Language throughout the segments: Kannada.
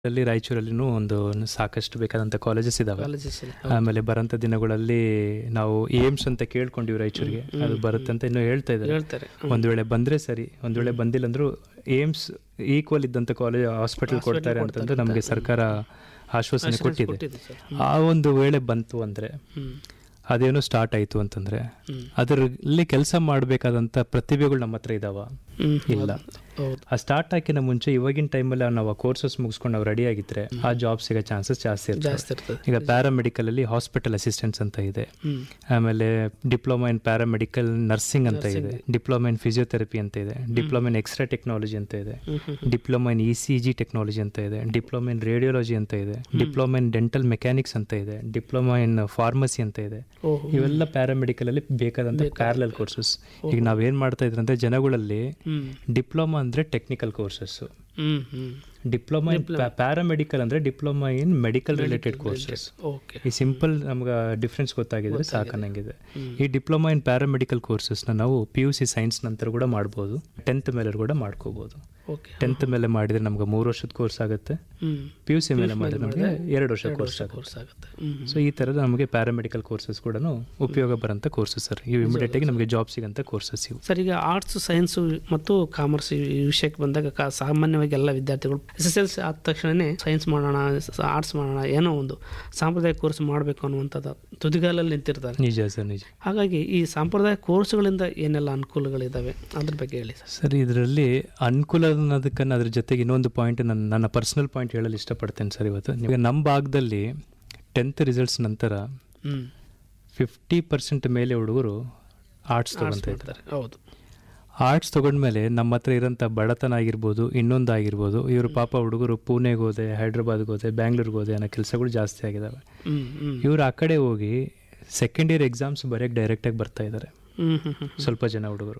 ಅಲ್ಲಿ ರಾಯಚೂರಲ್ಲಿನೂ ಒಂದು ಸಾಕಷ್ಟು ಬೇಕಾದಂಥ ಕಾಲೇಜಸ್ ಇದಾವೆ. ಕಾಲೇಜಸ್ ಆಮೇಲೆ ಬರೋಂಥ ದಿನಗಳಲ್ಲಿ ನಾವು ಏಮ್ಸ್ ಅಂತ ಕೇಳ್ಕೊಂಡಿವಿ ರಾಯಚೂರಿಗೆ, ಅದು ಬರುತ್ತೆ ಅಂತ ಇನ್ನೂ ಹೇಳ್ತಾ ಇದ್ದಾರೆ. ಹೇಳ್ತಾರೆ. ಒಂದು ವೇಳೆ ಬಂದರೆ ಸರಿ, ಒಂದು ವೇಳೆ ಬಂದಿಲ್ಲ ಅಂದರೂ ಏಮ್ಸ್ ಈಕ್ವಲ್ ಇದ್ದಂಥ ಕಾಲೇಜ್ ಹಾಸ್ಪಿಟಲ್ ಕೊಡ್ತಾರೆ ಅಂತಂದು ನಮಗೆ ಸರ್ಕಾರ ಆಶ್ವಾಸನೆ ಕೊಟ್ಟಿದೆ. ಆ ಒಂದು ವೇಳೆ ಬಂತು ಅಂದರೆ ಅದೇನೋ ಸ್ಟಾರ್ಟ್ ಆಯಿತು ಅಂತಂದರೆ ಅದರಲ್ಲಿ ಕೆಲಸ ಮಾಡಬೇಕಾದಂಥ ಪ್ರತಿಭೆಗಳು ನಮ್ಮ ಹತ್ರ ಇದಾವ ಇಲ್ಲ. ಆ ಸ್ಟಾರ್ಟ್ ಹಾಕಿನ ಮುಂಚೆ ಇವಾಗಿನ ಟೈಮಲ್ಲಿ ನಾವು ಆ ಕೋರ್ಸಸ್ ಮುಗಿಸ್ಕೊಂಡು ನಾವು ರೆಡಿ ಆಗಿದ್ರೆ ಆ ಜಾಬ್ ಸಿಗೋ ಚಾನ್ಸಸ್ ಜಾಸ್ತಿ ಇರ್ತದೆ. ಈಗ ಪ್ಯಾರಾಮೆಡಿಕಲ್ ಅಲ್ಲಿ ಹಾಸ್ಪಿಟಲ್ ಅಸಿಸ್ಟೆಂಟ್ಸ್ ಅಂತ ಇದೆ, ಆಮೇಲೆ ಡಿಪ್ಲೊಮಾ ಇನ್ ಪ್ಯಾರಾಮೆಡಿಕಲ್ ನರ್ಸಿಂಗ್ ಅಂತ ಇದೆ, ಡಿಪ್ಲೊಮಾ ಇನ್ ಫಿಸಿಯೋಥೆರಪಿ ಅಂತ ಇದೆ, ಡಿಪ್ಲೊಮಾ ಇನ್ ಎಕ್ಸ್ರೇ ಟೆಕ್ನಾಲಜಿ ಅಂತ ಇದೆ, ಡಿಪ್ಲೊಮಾ ಇನ್ ECG ಟೆಕ್ನಾಲಜಿ ಅಂತ ಇದೆ, ಡಿಪ್ಲೊಮಾ ಇನ್ ರೇಡಿಯೋಲಜಿ ಅಂತ ಇದೆ, ಡಿಪ್ಲೊಮಾ ಇನ್ ಡೆಂಟಲ್ ಮೆಕ್ಯಾನಿಕ್ಸ್ ಅಂತ ಇದೆ, ಡಿಪ್ಲೊಮಾ ಇನ್ ಫಾರ್ಮಸಿ ಅಂತ ಇದೆ. ಇವೆಲ್ಲ ಪ್ಯಾರಾಮೆಡಿಕಲ್ ಅಲ್ಲಿ ಬೇಕಾದಂತ ಪ್ಯಾರಲಲ್ ಕೋರ್ಸಸ್. ಈಗ ನಾವೇನ್ ಮಾಡ್ತಾ ಇದ್ರಂತೆ ಜನಗಳಲ್ಲಿ ಡಿಪ್ಲೊಮಾ ಅಂದ್ರೆ technical courses, diploma in paramedical ಅಂದ್ರೆ diploma in medical related courses. ಈ ಸಿಂಪಲ್ ನಮ್ಗೆ ಡಿಫ್ರೆನ್ಸ್ ಗೊತ್ತಾಗಿದ್ರೆ ಸಾಕನ್ನಂಗಿದೆ. ಈ ಡಿಪ್ಲೊಮಾ ಇನ್ ಪ್ಯಾರಾಮೆಡಿಕಲ್ ಕೋರ್ಸಸ್ನ ನಾವು PUC ಸೈನ್ಸ್ ನಂತರ ಕೂಡ ಮಾಡ್ಬೋದು, 10th ಮೇಲೆ ಕೂಡ ಮಾಡ್ಕೋಬೋದು. 10th ಮೇಲೆ ಮಾಡಿದ್ರೆ ನಮ್ಗೆ 3 ವರ್ಷದ ಕೋರ್ಸ್ ಆಗುತ್ತೆ, PUC ಮೇಲೆ ಮಾಡಿದ್ರೆ ನಮಗೆ 2 ವರ್ಷದ ಕೋರ್ಸ್ ಆಗುತ್ತೆ. ಸೊ ಈ ಥರದ ನಮಗೆ ಪ್ಯಾರಾಮೆಡಿಕಲ್ ಕೋರ್ಸಸ್ ಕೂಡ ಉಪಯೋಗ ಬರೋಂಥ ಕೋರ್ಸಸ್ ಸರ್. ಇವು ಇಮಿಡಿಯೇಟ್ ಆಗಿ ನಮಗೆ ಜಾಬ್ ಸಿಗೋಂಥ ಕೋರ್ಸಸ್ ಇವು ಸರ್. ಈಗ ಆರ್ಟ್ಸ್, ಸೈನ್ಸ್ ಮತ್ತು ಕಾಮರ್ಸ್ ಈ ವಿಷಯಕ್ಕೆ ಬಂದಾಗ ಸಾಮಾನ್ಯವಾಗಿ ಎಲ್ಲ ವಿದ್ಯಾರ್ಥಿಗಳು SSLC ಆದ ತಕ್ಷಣನೇ ಸೈನ್ಸ್ ಮಾಡೋಣ, ಆರ್ಟ್ಸ್ ಮಾಡೋಣ, ಏನೋ ಒಂದು ಸಾಂಪ್ರದಾಯಿಕ ಕೋರ್ಸ್ ಮಾಡಬೇಕು ಅನ್ನುವಂಥದ್ದು ತುದಿಗಾಲಲ್ಲಿ ನಿಂತಿರ್ತಾರೆ. ನಿಜ ಸರ್, ನಿಜ. ಹಾಗಾಗಿ ಈ ಸಾಂಪ್ರದಾಯಿಕ ಕೋರ್ಸ್ಗಳಿಂದ ಏನೆಲ್ಲ ಅನುಕೂಲಗಳಿದ್ದಾವೆ ಅದ್ರ ಬಗ್ಗೆ ಹೇಳಿ ಸರ್. ಸರ್, ಇದರಲ್ಲಿ ಅನುಕೂಲ ಅನ್ನೋದಕ್ಕನ್ನು ಅದ್ರ ಜೊತೆಗೆ ಇನ್ನೊಂದು ಪಾಯಿಂಟ್ ನನ್ನ ಪರ್ಸನಲ್ ಪಾಯಿಂಟ್ ಹೇಳಲು ಇಷ್ಟಪಡ್ತೇನೆ ಸರ್. ಇವತ್ತು ಈಗ ನಮ್ಮ ಭಾಗದಲ್ಲಿ 10th ರಿಸಲ್ಟ್ಸ್ ನಂತರ 50% ಮೇಲೆ ಹುಡುಗರು ಆರ್ಟ್ಸ್ ತಗೊಳ್ತಾ ಇದ್ದಾರೆ. ಹೌದು, ಆರ್ಟ್ಸ್ ತೊಗೊಂಡ್ಮೇಲೆ ನಮ್ಮ ಹತ್ರ ಇರೋಂಥ ಬಡತನ ಆಗಿರ್ಬೋದು, ಇನ್ನೊಂದು ಆಗಿರ್ಬೋದು, ಇವರು ಪಾಪ ಹುಡುಗರು ಪುಣೆಗೆ ಹೋದೆ, ಹೈದ್ರಾಬಾದ್ಗೆ ಹೋದೆ, ಬ್ಯಾಂಗ್ಳೂರ್ಗೆ ಹೋದೆ ಅನ್ನೋ ಕೆಲಸಗಳು ಜಾಸ್ತಿ ಆಗಿದ್ದಾವೆ. ಇವರು ಆ ಕಡೆ ಹೋಗಿ ಸೆಕೆಂಡ್ ಇಯರ್ ಎಕ್ಸಾಮ್ಸ್ ಬರೆಯೋಕ್ಕೆ ಡೈರೆಕ್ಟಾಗಿ ಬರ್ತಾ ಇದ್ದಾರೆ ಸ್ವಲ್ಪ ಜನ ಹುಡುಗರು.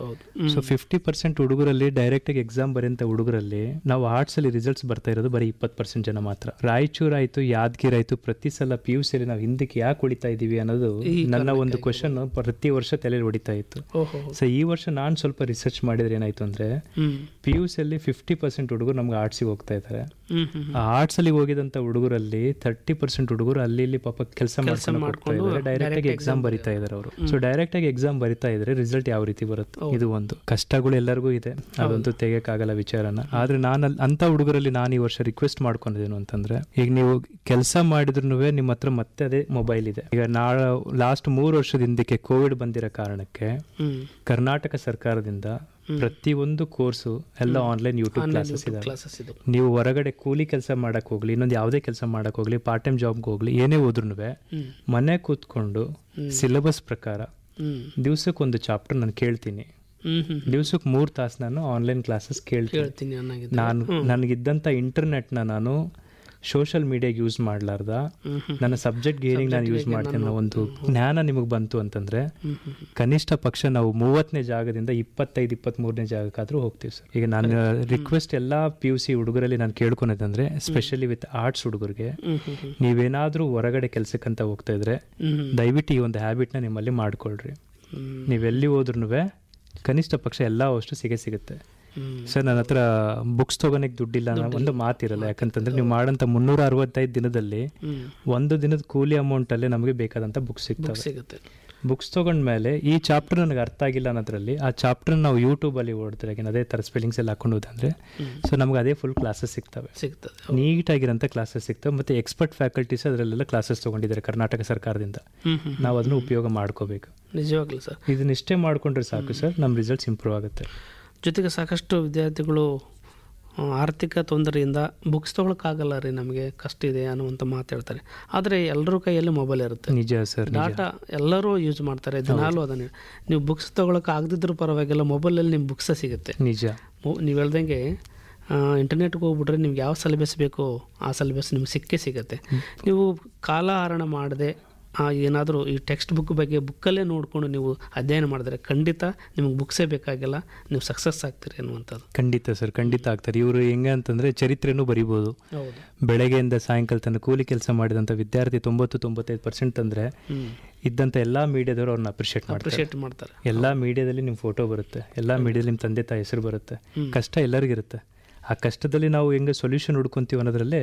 ಸೊ 50% ಹುಡುಗರಲ್ಲಿ ಡೈರೆಕ್ಟಾಗಿ ಎಕ್ಸಾಮ್ ಬರೆಯಂಥ ಹುಡುಗರಲ್ಲಿ ನಾವು ಆರ್ಟ್ಸಲ್ಲಿ ರಿಸಲ್ಟ್ಸ್ ಬರ್ತಾ ಇರೋದು ಬರೀ 20% ಜನ ಮಾತ್ರ. ರಾಯಚೂರು ಆಯಿತು, ಯಾದಗಿರಿ ಆಯಿತು, ಪ್ರತಿ ಸಲ PUCಯಲ್ಲಿ ನಾವು ಹಿಂದಕ್ಕೆ ಯಾಕೆ ಹೊಡಿತಾ ಇದ್ದೀವಿ ಅನ್ನೋದು ನನ್ನ ಒಂದು ಕ್ವಶನ್ ಪ್ರತಿ ವರ್ಷ ತಲೆಯಲ್ಲಿ ಹೊಡಿತಾ ಇತ್ತು. ಸೊ ಈ ವರ್ಷ ನಾನು ಸ್ವಲ್ಪ ರಿಸರ್ಚ್ ಮಾಡಿದ್ರೆ ಏನಾಯ್ತು ಅಂದರೆ PUCಯಲ್ಲಿ 50% ಹುಡುಗರು ನಮ್ಗೆ ಆರ್ಟ್ಸಿಗೆ ಹೋಗ್ತಾ ಇದ್ದಾರೆ. ಆ ಆರ್ಟ್ಸಲ್ಲಿ ಹೋಗಿದಂಥ ಹುಡುಗರಲ್ಲಿ 30% ಹುಡುಗರು ಅಲ್ಲಿ ಇಲ್ಲಿ ಪಾಪ ಕೆಲಸ ಮಾಡ್ಕೊಂಡು ಡೈರೆಕ್ಟಾಗಿ ಎಕ್ಸಾಮ್ ಬರಿತಾ ಇದ್ದಾರೆ ಅವರು. ಸೊ ಡೈರೆಕ್ಟಾಗಿ ಎಕ್ಸಾಮ್ ಬರಿತಾ ಇದ್ರೆ ರಿಸಲ್ಟ್ ಯಾವ ರೀತಿ ಬರುತ್ತೆ? ಇದು ಒಂದು ಕಷ್ಟಗಳು ಎಲ್ಲರಿಗೂ ಇದೆ, ಅದಂತೂ ತೆಗೆಯಕ್ಕಾಗಲ್ಲ ವಿಚಾರನ. ಆದ್ರೆ ನಾನು ಅಂತ ಹುಡುಗರಲ್ಲಿ ನಾನು ಈ ವರ್ಷ ರಿಕ್ವೆಸ್ಟ್ ಮಾಡ್ಕೊಂಡಿದ್ದೇನು ಅಂತಂದ್ರೆ, ಈಗ ನೀವು ಕೆಲಸ ಮಾಡಿದ್ರು ನಿಮ್ಮ ಹತ್ರ ಮತ್ತೆ ಅದೇ ಮೊಬೈಲ್ ಇದೆ. ಈಗ ಲಾಸ್ಟ್ 3 ವರ್ಷದ ಹಿಂದಕ್ಕೆ ಕೋವಿಡ್ ಬಂದಿರೋ ಕಾರಣಕ್ಕೆ ಕರ್ನಾಟಕ ಸರ್ಕಾರದಿಂದ ಪ್ರತಿಯೊಂದು ಕೋರ್ಸು ಎಲ್ಲ ಆನ್ಲೈನ್ ಯೂಟ್ಯೂಬ್ ಕ್ಲಾಸಸ್ ಇದಾವೆ. ನೀವು ಹೊರಗಡೆ ಕೂಲಿ ಕೆಲಸ ಮಾಡಕ್ ಹೋಗ್ಲಿ, ಇನ್ನೊಂದು ಯಾವುದೇ ಕೆಲಸ ಮಾಡಕ್ ಹೋಗ್ಲಿ, ಪಾರ್ಟ್ ಟೈಮ್ ಜಾಬ್ಗೆ ಹೋಗ್ಲಿ, ಏನೇ ಹೋದ್ರೂ ಮನೆ ಕೂತ್ಕೊಂಡು ಸಿಲೆಬಸ್ ಪ್ರಕಾರ ದಿವ್ಸಕ್ಕೆ ಒಂದು ಚಾಪ್ಟರ್ ನಾನು ಕೇಳ್ತೀನಿ. ದಿವ್ಸಕ್ಕೆ 3 ತಾಸು ನಾನು ಆನ್ಲೈನ್ ಕ್ಲಾಸಸ್ ಕೇಳ್ತೀನಿ. ನನಗಿದ್ದಂಥ ಇಂಟರ್ನೆಟ್ನ ನಾನು ಸೋಷಿಯಲ್ ಮೀಡಿಯಾಗೆ ಯೂಸ್ ಮಾಡಲಾರ್ದ ನನ್ನ ಸಬ್ಜೆಕ್ಟ್ ಗೇನಿಂಗ್ ನಾನು ಯೂಸ್ ಮಾಡ್ತೀನಿ ಅನ್ನೋ ಒಂದು ಜ್ಞಾನ ನಿಮಗೆ ಬಂತು ಅಂತಂದ್ರೆ ಕನಿಷ್ಠ ಪಕ್ಷ ನಾವು 30ನೇ ಜಾಗದಿಂದ 25-23ನೇ ಜಾಗಕ್ಕಾದ್ರೂ ಹೋಗ್ತೀವಿ ಸರ್. ಈಗ ನಾನು ರಿಕ್ವೆಸ್ಟ್ ಎಲ್ಲ PUC ಹುಡುಗರಲ್ಲಿ ನಾನು ಕೇಳ್ಕೊಳೋದಂದ್ರೆ, ಸ್ಪೆಷಲಿ ವಿತ್ ಆರ್ಟ್ಸ್ ಹುಡುಗರಿಗೆ, ನೀವೇನಾದ್ರೂ ಹೊರಗಡೆ ಕೆಲ್ಸಕ್ಕಂತ ಹೋಗ್ತಾ ಇದ್ರೆ ದಯವಿಟ್ಟು ಈ ಒಂದು ಹ್ಯಾಬಿಟ್ನ ನಿಮ್ಮಲ್ಲಿ ಮಾಡ್ಕೊಳ್ರಿ. ನೀವೆಲ್ಲಿ ಹೋದ್ರೂ ಕನಿಷ್ಠ ಪಕ್ಷ ಎಲ್ಲ ಅಷ್ಟು ಸಿಗುತ್ತೆ ಸರ್. ನನ್ನ ಹತ್ರ ಬುಕ್ಸ್ ತೊಗೊಳಕ್ಕೆ ದುಡ್ಡಿಲ್ಲ ಅನ್ನೋ ಒಂದು ಮಾತಿರಲ್ಲ. ಯಾಕಂತಂದ್ರೆ ನೀವು ಮಾಡೋಂಥ 365 ದಿನದಲ್ಲಿ ಒಂದು ದಿನದ ಕೂಲಿ ಅಮೌಂಟಲ್ಲೇ ನಮಗೆ ಬೇಕಾದಂಥ ಬುಕ್ಸ್ ಸಿಗುತ್ತೆ. ಬುಕ್ಸ್ ತೊಗೊಂಡ್ಮೇಲೆ ಈ ಚಾಪ್ಟರ್ ನನಗೆ ಅರ್ಥ ಆಗಿಲ್ಲ ಅನ್ನೋದ್ರಲ್ಲಿ ಆ ಚಾಪ್ಟರ್ ನಾವು ಯೂಟ್ಯೂಬಲ್ಲಿ ಓಡ್ತಾರೆ, ಅದೇ ಥರ ಸ್ಪೆಲ್ಲಿಂಗ್ಸ್ ಎಲ್ಲ ಹಾಕೊಂಡು ಹೋದಂದ್ರೆ ಸೊ ನಮ್ಗೆ ಅದೇ ಫುಲ್ ಕ್ಲಾಸಸ್ ಸಿಗ್ತವೆ, ನೀಟಾಗಿರೋಂಥ ಕ್ಲಾಸಸ್ ಸಿಗ್ತವೆ. ಮತ್ತು ಎಕ್ಸ್ಪರ್ಟ್ ಫ್ಯಾಕಲ್ಟೀಸ್ ಅದರಲ್ಲೆಲ್ಲ ಕ್ಲಾಸಸ್ ತೊಗೊಂಡಿದ್ದಾರೆ ಕರ್ನಾಟಕ ಸರ್ಕಾರದಿಂದ. ನಾವು ಅದನ್ನು ಉಪಯೋಗ ಮಾಡ್ಕೋಬೇಕು. ನಿಜವಾಗ್ಲೂ ಸರ್, ಇದನ್ನಿಷ್ಟೇ ಮಾಡ್ಕೊಂಡ್ರೆ ಸಾಕು ಸರ್, ನಮ್ಮ ರಿಸಲ್ಟ್ಸ್ ಇಂಪ್ರೂವ್ ಆಗುತ್ತೆ. ಜೊತೆಗೆ ಸಾಕಷ್ಟು ವಿದ್ಯಾರ್ಥಿಗಳು ಆರ್ಥಿಕ ತೊಂದರೆಯಿಂದ ಬುಕ್ಸ್ ತೊಗೊಳಕ್ಕಾಗಲ್ಲ ರೀ, ನಮಗೆ ಕಷ್ಟ ಇದೆ ಅನ್ನುವಂಥ ಮಾತಾಡ್ತಾರೆ. ಆದರೆ ಎಲ್ಲರೂ ಕೈಯಲ್ಲಿ ಮೊಬೈಲ್ ಇರುತ್ತೆ. ನಿಜ ಸರ್, ಡಾಟಾ ಎಲ್ಲರೂ ಯೂಸ್ ಮಾಡ್ತಾರೆ ದಿನಾಲೂ. ಅದನ್ನು ನೀವು ಬುಕ್ಸ್ ತೊಗೊಳಕ್ಕೆ ಆಗದಿದ್ರೂ ಪರವಾಗಿಲ್ಲ, ಮೊಬೈಲಲ್ಲಿ ನಿಮ್ಮ ಬುಕ್ಸ ಸಿಗುತ್ತೆ. ನಿಜ, ನೀವು ಹೇಳ್ದಂಗೆ ಇಂಟರ್ನೆಟ್ಗೆ ಹೋಗ್ಬಿಟ್ರೆ ನಿಮ್ಗೆ ಯಾವ ಸಿಲೆಬಸ್ ಬೇಕೋ ಆ ಸಿಲೆಬಸ್ ನಿಮ್ಗೆ ಸಿಗುತ್ತೆ. ನೀವು ಕಾಲಹರಣ ಮಾಡದೆ ಏನಾದರೂ ಈ ಟೆಕ್ಸ್ಟ್ ಬುಕ್ ಬಗ್ಗೆ ಬುಕ್ಕಲ್ಲೇ ನೋಡಿಕೊಂಡು ನೀವು ಅಧ್ಯಯನ ಮಾಡಿದ್ರೆ ಖಂಡಿತ ನಿಮಗೆ ಬುಕ್ಸೇ ಬೇಕಾಗಿಲ್ಲ, ನೀವು ಸಕ್ಸಸ್ ಆಗ್ತೀರಿ ಅನ್ನುವಂಥದ್ದು. ಖಂಡಿತ ಸರ್, ಖಂಡಿತ ಆಗ್ತಾರೆ. ಇವರು ಹೆಂಗೆ ಅಂತಂದರೆ ಚರಿತ್ರೆನೂ ಬರಿಬೋದು. ಬೆಳಗ್ಗೆಯಿಂದ ಸಾಯಂಕಾಲ ತನಕ ಕೂಲಿ ಕೆಲಸ ಮಾಡಿದಂಥ ವಿದ್ಯಾರ್ಥಿ 90-95% ಅಂದರೆ ಇದ್ದಂಥ ಎಲ್ಲ ಮೀಡಿಯಾದವರು ಅವ್ರನ್ನ ಅಪ್ರಿಷಿಯೇಟ್ ಮಾಡ್ತಾರೆ. ಎಲ್ಲ ಮೀಡಿಯಾದಲ್ಲಿ ನಿಮ್ಮ ಫೋಟೋ ಬರುತ್ತೆ, ಎಲ್ಲ ಮೀಡಿಯಾದಲ್ಲಿ ನಿಮ್ಮ ತಂದೆ ತಾಯಿ ಹೆಸರು ಬರುತ್ತೆ. ಕಷ್ಟ ಎಲ್ಲರಿಗಿರುತ್ತೆ. ಆ ಕಷ್ಟದಲ್ಲಿ ನಾವು ಹೆಂಗೆ ಸೊಲ್ಯೂಷನ್ ಹುಡ್ಕೊಂತೀವಿ ಅನ್ನೋದ್ರಲ್ಲೇ